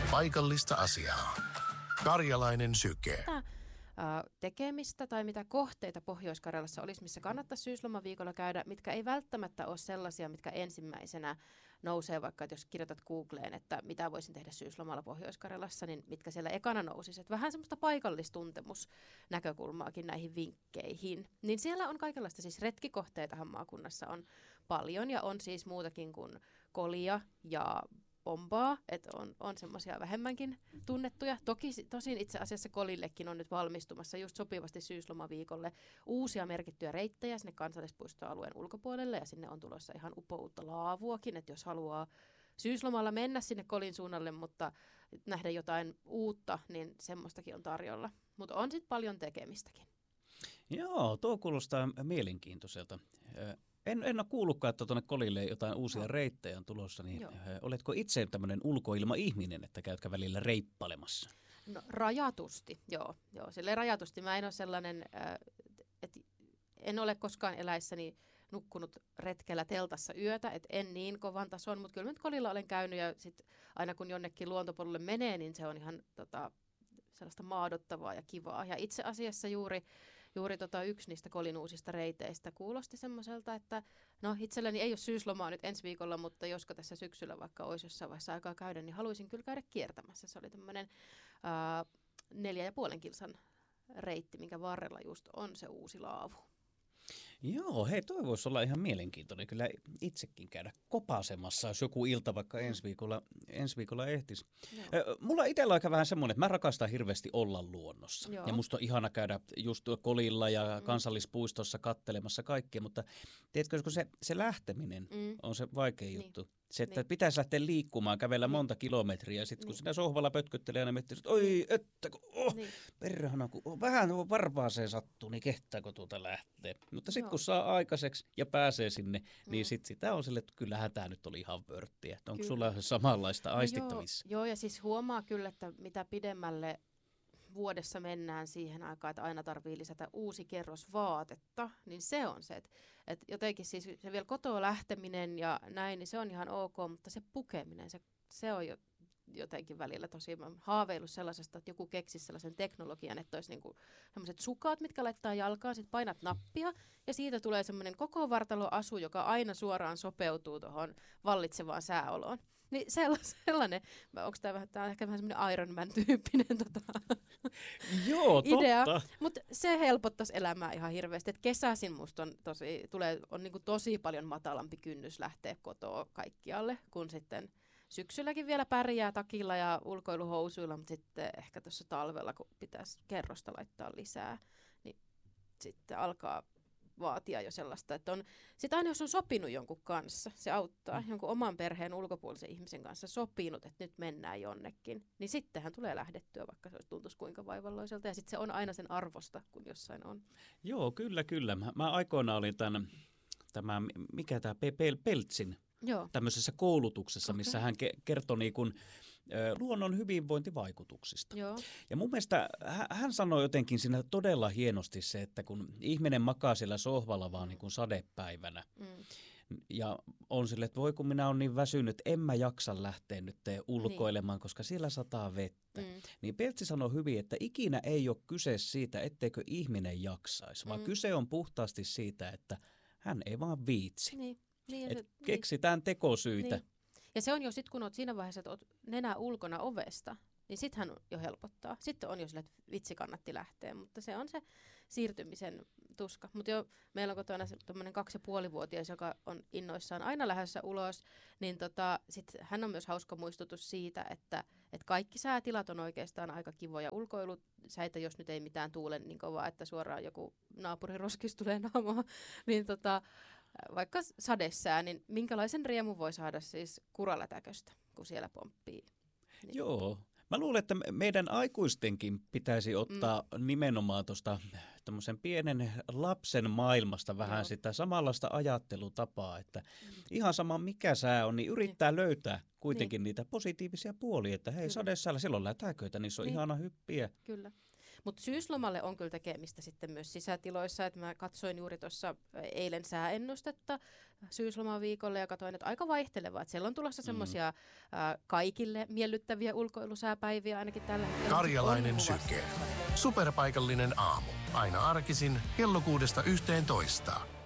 Paikallista asiaa. Karjalainen syke. Tekemistä tai mitä kohteita Pohjois-Karjalassa olisi, missä kannattaisi syyslomaviikolla käydä, mitkä ei välttämättä ole sellaisia, mitkä ensimmäisenä nousee, vaikka että jos kirjoitat Googleen, että mitä voisin tehdä syyslomalla Pohjois-Karjalassa, niin mitkä siellä ekana nousisi. Että vähän semmoista paikallistuntemusnäkökulmaakin näihin vinkkeihin. Niin siellä on kaikenlaista, siis retkikohteitahan maakunnassa on paljon ja on siis muutakin kuin kolia ja pompaa, että on semmoisia vähemmänkin tunnettuja. Tosin itse asiassa kolillekin on nyt valmistumassa just sopivasti syyslomaviikolle uusia merkittyjä reittejä sinne kansallispuistoalueen ulkopuolelle ja sinne on tulossa ihan uutta laavuakin, että jos haluaa syyslomalla mennä sinne kolin suunnalle, mutta nähdä jotain uutta, niin semmoistakin on tarjolla. Mutta on sitten paljon tekemistäkin. Joo, tuo kuulostaa mielenkiintoiselta. En ole kuullutkaan, että tuonne kolille jotain uusia reittejä on tulossa, niin oletko itse tämmöinen ulkoilmaihminen, että käytkö välillä reippailemassa? No rajatusti, joo. Silleen rajatusti. Mä en ole sellainen, että en ole koskaan eläissäni nukkunut retkellä teltassa yötä, että en niin kovan tason, mutta kyllä nyt kolilla olen käynyt ja sit aina kun jonnekin luontopolulle menee, niin se on ihan sellaista maadottavaa ja kivaa. Ja itse asiassa juuri yksi niistä kolin uusista reiteistä kuulosti semmoiselta, että no itselläni ei ole syyslomaa nyt ensi viikolla, mutta josko tässä syksyllä vaikka olisi jossain vaiheessa aikaa käydä, niin haluaisin kyllä käydä kiertämässä. Se oli tämmöinen 4,5 kilsan reitti, minkä varrella just on se uusi laavu. Joo, hei, toi voisi olla ihan mielenkiintoinen kyllä itsekin käydä kopasemassa, jos joku ilta vaikka ensi viikolla ehtisi. Mulla itsellä on aika vähän semmoinen, että mä rakastan hirveästi olla luonnossa. Joo. Ja musta on ihana käydä just kolilla ja kansallispuistossa kattelemassa kaikkea, mutta tiedätkö, kun se lähteminen on se vaikea juttu. Se, että pitäisi lähteä liikkumaan, kävellä monta kilometriä, ja sitten kun sinä sohvalla pötköttelee aina miettii, että oi, että perhana, kun vähän varpaaseen sattuu, niin kehtääkö tuota lähtee. Mutta sitten kun saa aikaiseksi ja pääsee sinne, niin sitten sitä on sille, että kyllähän tämä nyt oli ihan vörttiä. Onko sulla samanlaista aistittavissa? Joo, ja siis huomaa kyllä, että mitä pidemmälle vuodessa mennään siihen aikaan, että aina tarvii lisätä uusi kerros vaatetta, niin se on se, että jotenkin siis se vielä kotoa lähteminen ja näin, niin se on ihan ok, mutta se pukeminen, se on jotenkin välillä tosi, mä haaveillut sellaisesta, että joku keksisi sellaisen teknologian, että olisi niinku sellaiset sukat, mitkä laittaa jalkaan, sitten painat nappia ja siitä tulee semmoinen koko vartaloasu, joka aina suoraan sopeutuu tuohon vallitsevaan sääoloon. Niin sellainen, onko tämä ehkä vähän semmoinen Iron Man-tyyppinen Joo, idea, totta. mutta se helpottaisi elämää ihan hirveästi, että kesäisin musta on niinku tosi paljon matalampi kynnys lähteä kotoa kaikkialle, kun sitten syksylläkin vielä pärjää takilla ja ulkoiluhousuilla, mutta sitten ehkä tuossa talvella, kun pitäisi kerrosta laittaa lisää, niin sitten alkaa vaatia jo sellaista, että on, sit aina jos on sopinut jonkun kanssa, se auttaa, jonkun oman perheen ulkopuolisen ihmisen kanssa sopinut, että nyt mennään jonnekin, niin sittenhän tulee lähdettyä, vaikka se tuntuisi kuinka vaivalloiselta, ja sitten se on aina sen arvosta, kun jossain on. Joo, kyllä. Mä aikoinaan olin mikä tämä Peltsin, tämmöisessä koulutuksessa, missä hän kertoi niin kuin luonnon hyvinvointivaikutuksista. Joo. Ja mun mielestä hän sanoi jotenkin siinä todella hienosti se, että kun ihminen makaa siellä sohvalla vaan niin kuin sadepäivänä, ja on sille, että voi kun minä olen niin väsynyt, en mä jaksa lähteä nyt ulkoilemaan, koska siellä sataa vettä. Niin Peltsi sanoi hyvin, että ikinä ei ole kyse siitä, etteikö ihminen jaksaisi, vaan kyse on puhtaasti siitä, että hän ei vaan viitsi. Keksitään tekosyitä. Niin. Ja se on jo sitten, kun olet siinä vaiheessa, että olet nenä ulkona ovesta, niin sittenhän jo helpottaa. Sitten on jo sille, että vitsi kannatti lähteä, mutta se on se siirtymisen tuska. Mutta jo meillä on kotona tuommoinen 2,5-vuotias, joka on innoissaan aina lähdössä ulos, niin sitten hän on myös hauska muistutus siitä, että kaikki säätilat on oikeastaan aika kivoja ulkoilusäitä, jos nyt ei mitään tuule niin kovaa, että suoraan joku naapuriroskis tulee naamaan, niin vaikka sadesää, niin minkälaisen riemun voi saada siis kuralätäköstä, kun siellä pomppii? Niin. Joo. Mä luulen, että meidän aikuistenkin pitäisi ottaa nimenomaan tuosta tämmöisen pienen lapsen maailmasta vähän sitä samanlaista ajattelutapaa, että ihan sama mikä sää on, niin yrittää löytää kuitenkin niitä positiivisia puolia, että hei sadesäällä silloin lätäköitä, niin se on ihana hyppiä. Kyllä. Mutta syyslomalle on kyllä tekemistä sitten myös sisätiloissa, että mä katsoin juuri tuossa eilen sääennustetta syyslomaviikolle ja katsoin, että aika vaihtelevaa, että siellä on tulossa semmoisia kaikille miellyttäviä ulkoilusääpäiviä ainakin tällä hetkellä. Karjalainen syke. Superpaikallinen aamu. Aina arkisin kello 6–11.